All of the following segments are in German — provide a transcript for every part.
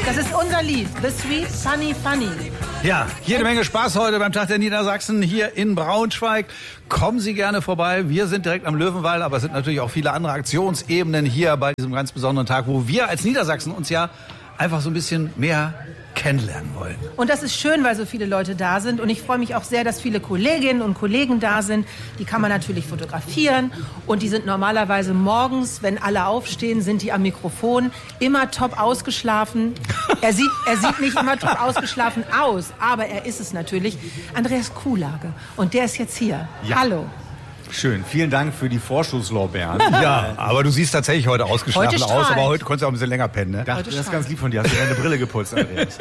Das ist unser Lied, The Sweet Sunny Funny. Ja, jede Menge Spaß heute beim Tag der Niedersachsen hier in Braunschweig. Kommen Sie gerne vorbei. Wir sind direkt am Löwenwall, aber es sind natürlich auch viele andere Aktionsebenen hier bei diesem ganz besonderen Tag, wo wir als Niedersachsen uns ja einfach so ein bisschen mehr kennenlernen wollen. Und das ist schön, weil so viele Leute da sind. Und ich freue mich auch sehr, dass viele Kolleginnen und Kollegen da sind. Die kann man natürlich fotografieren. Und die sind normalerweise morgens, wenn alle aufstehen, sind die am Mikrofon immer top ausgeschlafen. Er sieht nicht immer top ausgeschlafen aus, aber er ist es natürlich. Andreas Kuhlage. Und der ist jetzt hier. Ja. Hallo. Schön, vielen Dank für die Vorschusslorbeeren. Ja, aber du siehst tatsächlich heute ausgeschlafen aus, aber heute konntest du auch ein bisschen länger pennen, ne? Das ist ganz lieb von dir, hast du deine Brille geputzt, Andreas.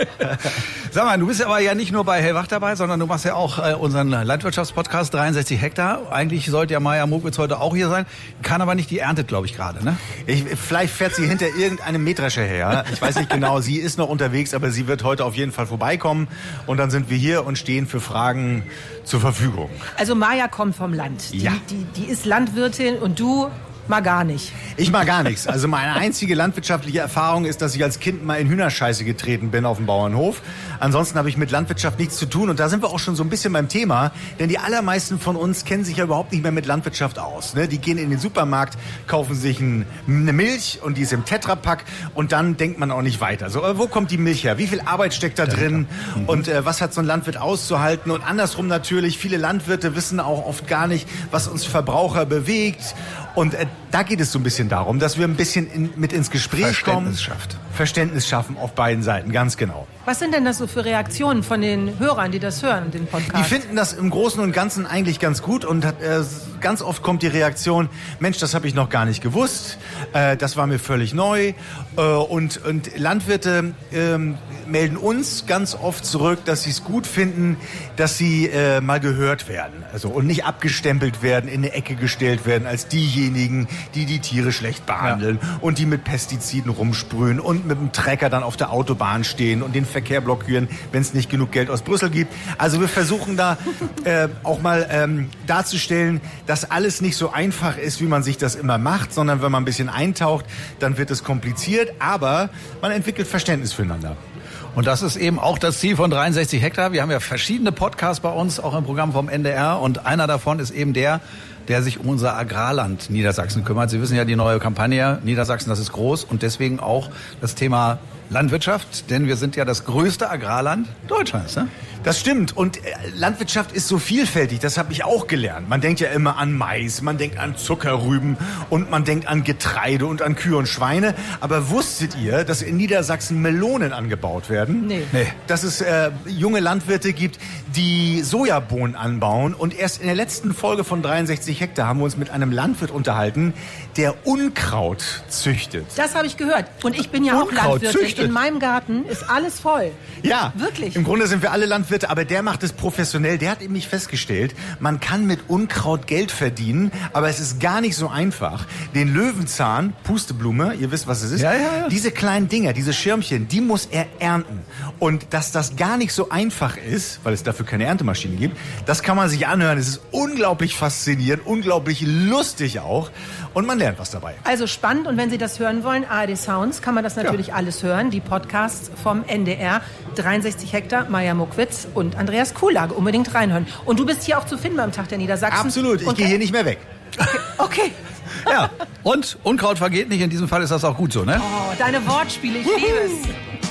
Sag mal, du bist aber ja nicht nur bei Hellwach dabei, sondern du machst ja auch unseren Landwirtschaftspodcast 63 Hektar. Eigentlich sollte ja Maja Mokwitz heute auch hier sein, kann aber nicht, die erntet, glaube ich, gerade, ne? Vielleicht fährt sie hinter irgendeinem Mähdrescher her. Ich weiß nicht genau, sie ist noch unterwegs, aber sie wird heute auf jeden Fall vorbeikommen. Und dann sind wir hier und stehen für Fragen zur Verfügung. Also Maja kommt vom Land. Die ist Landwirtin und du mal gar nicht. Ich mag gar nichts. Also meine einzige landwirtschaftliche Erfahrung ist, dass ich als Kind mal in Hühnerscheiße getreten bin auf dem Bauernhof. Ansonsten habe ich mit Landwirtschaft nichts zu tun. Und da sind wir auch schon so ein bisschen beim Thema. Denn die allermeisten von uns kennen sich ja überhaupt nicht mehr mit Landwirtschaft aus. Ne? Die gehen in den Supermarkt, kaufen sich eine Milch und die ist im Tetrapack. Und dann denkt man auch nicht weiter. So, wo kommt die Milch her? Wie viel Arbeit steckt da drin? Und was hat so ein Landwirt auszuhalten? Und andersrum natürlich, viele Landwirte wissen auch oft gar nicht, was uns Verbraucher bewegt. Und da geht es so ein bisschen darum, dass wir ein bisschen mit ins Gespräch kommen. Verständnis schaffen auf beiden Seiten, ganz genau. Was sind denn das so für Reaktionen von den Hörern, die das hören, den Podcast? Die finden das im Großen und Ganzen eigentlich ganz gut und ganz oft kommt die Reaktion, Mensch, das habe ich noch gar nicht gewusst, das war mir völlig neu. Und Landwirte melden uns ganz oft zurück, dass sie es gut finden, dass sie mal gehört werden. Also und nicht abgestempelt werden, in eine Ecke gestellt werden als diejenigen, die die Tiere schlecht behandeln und die mit Pestiziden rumsprühen und mit dem Trecker dann auf der Autobahn stehen und den Verkehr blockieren, wenn es nicht genug Geld aus Brüssel gibt. Also wir versuchen da auch mal darzustellen, dass alles nicht so einfach ist, wie man sich das immer macht, sondern wenn man ein bisschen eintaucht, dann wird es kompliziert, aber man entwickelt Verständnis füreinander. Und das ist eben auch das Ziel von 63 Hektar. Wir haben ja verschiedene Podcasts bei uns, auch im Programm vom NDR. Und einer davon ist eben der sich um unser Agrarland Niedersachsen kümmert. Sie wissen ja, die neue Kampagne Niedersachsen, das ist groß. Und deswegen auch das Thema Landwirtschaft, denn wir sind ja das größte Agrarland Deutschlands, ne? Das stimmt. Und Landwirtschaft ist so vielfältig, das habe ich auch gelernt. Man denkt ja immer an Mais, man denkt an Zuckerrüben und man denkt an Getreide und an Kühe und Schweine. Aber wusstet ihr, dass in Niedersachsen Melonen angebaut werden? Nee. Dass es junge Landwirte gibt, die Sojabohnen anbauen. Und erst in der letzten Folge von 63 Hektar haben wir uns mit einem Landwirt unterhalten, der Unkraut züchtet. Das habe ich gehört. Und ich bin ja auch Landwirtin. In meinem Garten ist alles voll. Ja, wirklich. Im Grunde sind wir alle Landwirte, aber der macht es professionell. Der hat nämlich festgestellt, man kann mit Unkraut Geld verdienen, aber es ist gar nicht so einfach. Den Löwenzahn, Pusteblume, ihr wisst, was es ist, ja. Diese kleinen Dinger, diese Schirmchen, die muss er ernten. Und dass das gar nicht so einfach ist, weil es dafür keine Erntemaschine gibt, das kann man sich anhören. Es ist unglaublich faszinierend, unglaublich lustig auch. Und man lernt was dabei. Also spannend. Und wenn Sie das hören wollen, ARD Sounds, kann man das natürlich alles hören. Die Podcasts vom NDR, 63 Hektar, Maja Mokwitz und Andreas Kuhlage. Unbedingt reinhören. Und du bist hier auch zu finden beim Tag der Niedersachsen. Absolut. Ich gehe hier nicht mehr weg. Okay. Ja, und Unkraut vergeht nicht. In diesem Fall ist das auch gut so, ne? Oh, deine Wortspiele, ich liebe es.